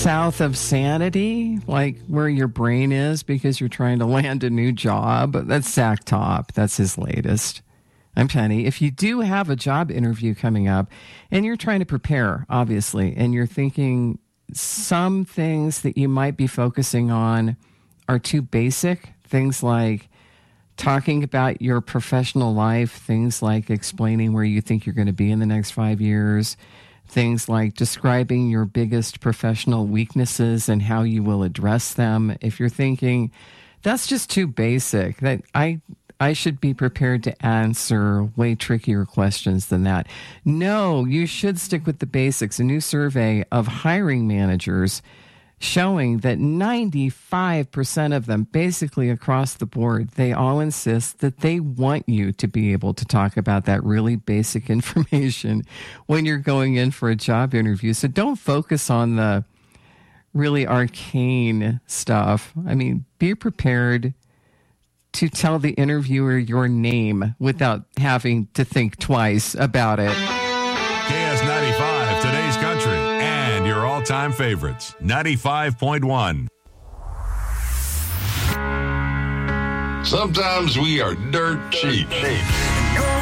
south of sanity, like where your brain is because you're trying to land a new job. That's Zach Top. That's his latest. I'm Penny. If you do have a job interview coming up and you're trying to prepare, obviously, and you're thinking some things that you might be focusing on are too basic, things like talking about your professional life, things like explaining where you think you're going to be in the next 5 years, things like describing your biggest professional weaknesses and how you will address them. If you're thinking that's just too basic, that I should be prepared to answer way trickier questions than that. No, you should stick with the basics. A new survey of hiring managers showing that 95% of them, basically across the board, they all insist that they want you to be able to talk about that really basic information when you're going in for a job interview. So don't focus on the really arcane stuff. I mean, be prepared to tell the interviewer your name without having to think twice about it. KS95, today's country, and your all-time favorites. 95.1. Sometimes we are dirt cheap.